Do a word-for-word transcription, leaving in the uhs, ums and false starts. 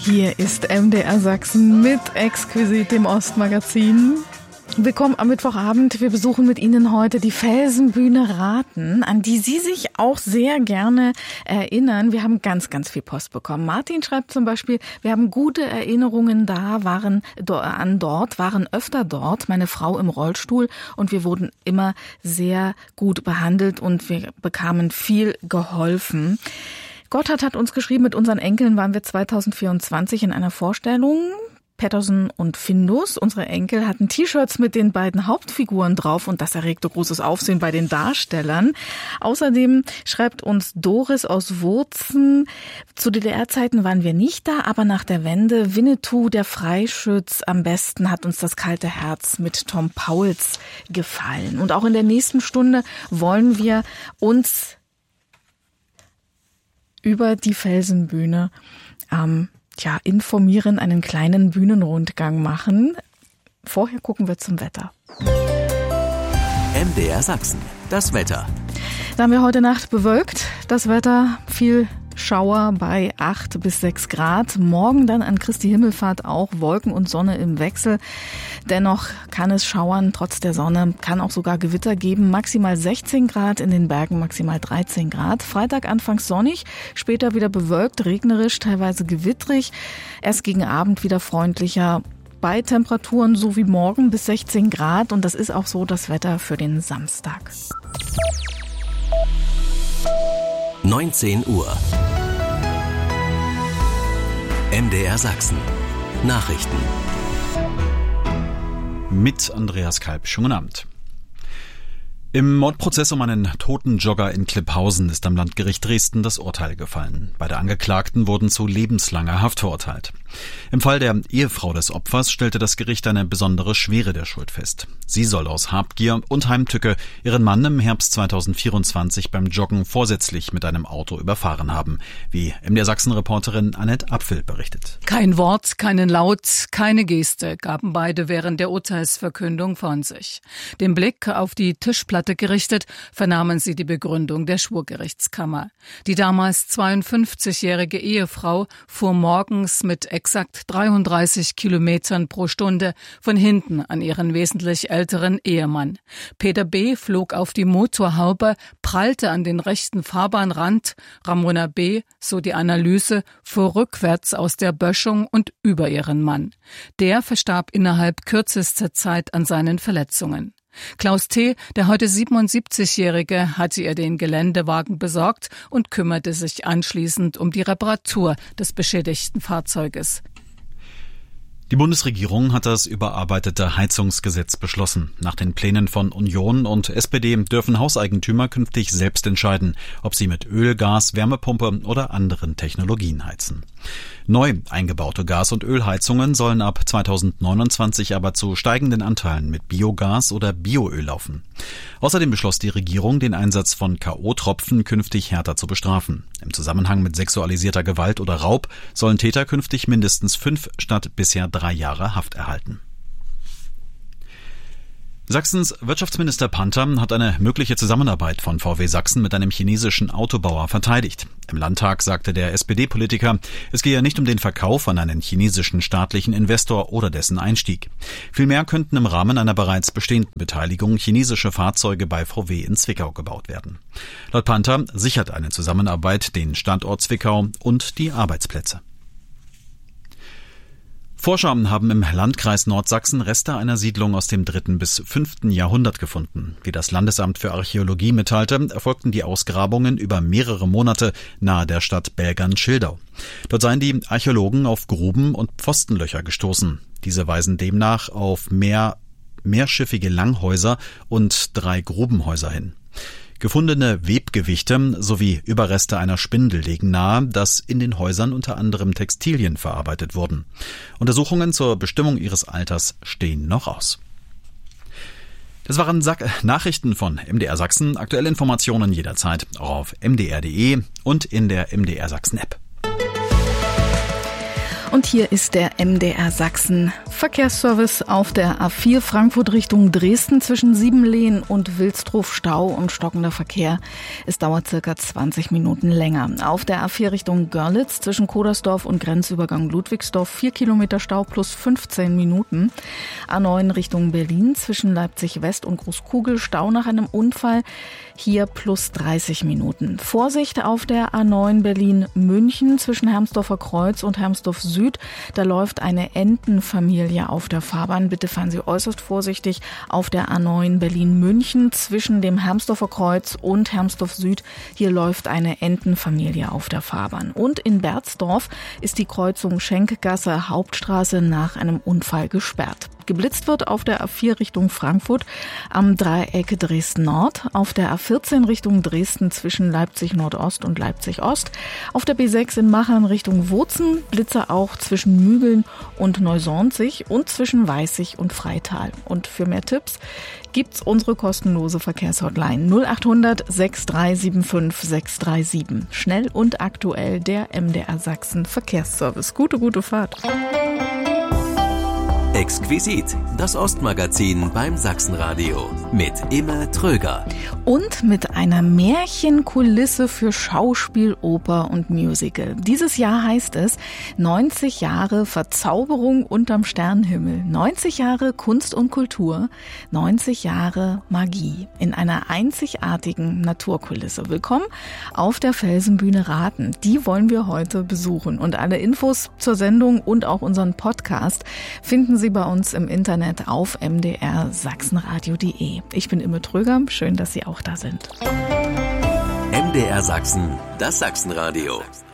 Hier ist M D R Sachsen mit Exquisit, dem Ostmagazin. Willkommen am Mittwochabend. Wir besuchen mit Ihnen heute die Felsenbühne Rathen, an die Sie sich auch sehr gerne erinnern. Wir haben ganz, ganz viel Post bekommen. Martin schreibt zum Beispiel, wir haben gute Erinnerungen da, waren an dort, waren öfter dort, meine Frau im Rollstuhl, und wir wurden immer sehr gut behandelt und wir bekamen viel geholfen. Gotthard hat uns geschrieben, mit unseren Enkeln waren wir zweitausendvierundzwanzig in einer Vorstellung. Pettersen und Findus, unsere Enkel, hatten T-Shirts mit den beiden Hauptfiguren drauf und das erregte großes Aufsehen bei den Darstellern. Außerdem schreibt uns Doris aus Wurzen, zu D D R-Zeiten waren wir nicht da, aber nach der Wende Winnetou, der Freischütz, am besten hat uns das kalte Herz mit Tom Pauls gefallen. Und auch in der nächsten Stunde wollen wir uns über die Felsenbühne ähm, ja, informieren, einen kleinen Bühnenrundgang machen. Vorher gucken wir zum Wetter. M D R Sachsen, das Wetter. Da haben wir heute Nacht bewölkt. Das Wetter, viel Schauer bei acht bis sechs Grad. Morgen dann an Christi Himmelfahrt auch Wolken und Sonne im Wechsel. Dennoch kann es schauern, trotz der Sonne, kann auch sogar Gewitter geben. Maximal sechzehn Grad, in den Bergen maximal dreizehn Grad. Freitag anfangs sonnig, später wieder bewölkt, regnerisch, teilweise gewittrig. Erst gegen Abend wieder freundlicher. Bei Temperaturen so wie morgen bis sechzehn Grad. Und das ist auch so das Wetter für den Samstag. neunzehn Uhr. M D R Sachsen. Nachrichten. Mit Andreas Kalb. Schönen guten Abend. Im Mordprozess um einen toten Jogger in Klipphausen ist am Landgericht Dresden das Urteil gefallen. Beide Angeklagten wurden zu lebenslanger Haft verurteilt. Im Fall der Ehefrau des Opfers stellte das Gericht eine besondere Schwere der Schuld fest. Sie soll aus Habgier und Heimtücke ihren Mann im Herbst zweitausendvierundzwanzig beim Joggen vorsätzlich mit einem Auto überfahren haben, wie M D R Sachsen-Reporterin Annette Apfel berichtet. Kein Wort, keinen Laut, keine Geste gaben beide während der Urteilsverkündung von sich. Den Blick auf die Tischplatte gerichtet, vernahmen sie die Begründung der Schwurgerichtskammer. Die damals zweiundfünfzigjährige Ehefrau fuhr morgens mit exakt dreiunddreißig Kilometern pro Stunde von hinten an ihren wesentlich älteren Ehemann. Peter B. flog auf die Motorhaube, prallte an den rechten Fahrbahnrand. Ramona B., so die Analyse, fuhr rückwärts aus der Böschung und über ihren Mann. Der verstarb innerhalb kürzester Zeit an seinen Verletzungen. Klaus T., der heute siebenundsiebzigjährige, hatte ihr den Geländewagen besorgt und kümmerte sich anschließend um die Reparatur des beschädigten Fahrzeuges. Die Bundesregierung hat das überarbeitete Heizungsgesetz beschlossen. Nach den Plänen von Union und S P D dürfen Hauseigentümer künftig selbst entscheiden, ob sie mit Öl, Gas, Wärmepumpe oder anderen Technologien heizen. Neu eingebaute Gas- und Ölheizungen sollen ab zweitausendneunundzwanzig aber zu steigenden Anteilen mit Biogas oder Bioöl laufen. Außerdem beschloss die Regierung, den Einsatz von K O-Tropfen künftig härter zu bestrafen. Im Zusammenhang mit sexualisierter Gewalt oder Raub sollen Täter künftig mindestens fünf statt bisher drei Jahre Haft erhalten. Sachsens Wirtschaftsminister Panther hat eine mögliche Zusammenarbeit von V W Sachsen mit einem chinesischen Autobauer verteidigt. Im Landtag sagte der S P D-Politiker, es gehe nicht um den Verkauf an einen chinesischen staatlichen Investor oder dessen Einstieg. Vielmehr könnten im Rahmen einer bereits bestehenden Beteiligung chinesische Fahrzeuge bei V W in Zwickau gebaut werden. Laut Panther sichert eine Zusammenarbeit den Standort Zwickau und die Arbeitsplätze. Forscher haben im Landkreis Nordsachsen Reste einer Siedlung aus dem dritten bis fünften Jahrhundert gefunden. Wie das Landesamt für Archäologie mitteilte, erfolgten die Ausgrabungen über mehrere Monate nahe der Stadt Belgern-Schildau. Dort seien die Archäologen auf Gruben und Pfostenlöcher gestoßen. Diese weisen demnach auf mehr mehrschiffige Langhäuser und drei Grubenhäuser hin. Gefundene Webgewichte sowie Überreste einer Spindel legen nahe, dass in den Häusern unter anderem Textilien verarbeitet wurden. Untersuchungen zur Bestimmung ihres Alters stehen noch aus. Das waren Sa- Nachrichten von M D R Sachsen. Aktuelle Informationen jederzeit auch auf m d r punkt d e und in der M D R Sachsen App. Und hier ist der M D R Sachsen Verkehrsservice auf der A vier Frankfurt Richtung Dresden zwischen Siebenlehen und Wilsdruf Stau und stockender Verkehr. Es dauert circa zwanzig Minuten länger. Auf der A vier Richtung Görlitz zwischen Kodersdorf und Grenzübergang Ludwigsdorf vier Kilometer Stau plus fünfzehn Minuten. A neun Richtung Berlin zwischen Leipzig West und Großkugel Stau nach einem Unfall. Hier plus dreißig Minuten. Vorsicht auf der A neun Berlin-München zwischen Hermsdorfer Kreuz und Hermsdorf Süd. Da läuft eine Entenfamilie auf der Fahrbahn. Bitte fahren Sie äußerst vorsichtig auf der A neun Berlin-München zwischen dem Hermsdorfer Kreuz und Hermsdorf Süd. Hier läuft eine Entenfamilie auf der Fahrbahn. Und in Berzdorf ist die Kreuzung Schenkgasse Hauptstraße nach einem Unfall gesperrt. Geblitzt wird auf der A vier Richtung Frankfurt am Dreieck Dresden-Nord, auf der A vierzehn Richtung Dresden zwischen Leipzig-Nordost und Leipzig-Ost, auf der B sechs in Machern Richtung Wurzen, Blitzer auch zwischen Mügeln und Neusonzig und zwischen Weißig und Freital. Und für mehr Tipps gibt's unsere kostenlose Verkehrshotline null acht hundert sechs drei sieben fünf sechs drei sieben. Schnell und aktuell der M D R Sachsen Verkehrsservice. Gute, gute Fahrt. Exquisit, das Ostmagazin beim Sachsenradio mit Imme Tröger. Und mit einer Märchenkulisse für Schauspiel, Oper und Musical. Dieses Jahr heißt es neunzig Jahre Verzauberung unterm Sternenhimmel, neunzig Jahre Kunst und Kultur, neunzig Jahre Magie in einer einzigartigen Naturkulisse. Willkommen auf der Felsenbühne Rathen. Die wollen wir heute besuchen. Und alle Infos zur Sendung und auch unseren Podcast finden Sie bei uns im Internet auf m d r sachsenradio punkt d e. Ich bin Imme Tröger, schön, dass Sie auch da sind. M D R Sachsen, das Sachsenradio.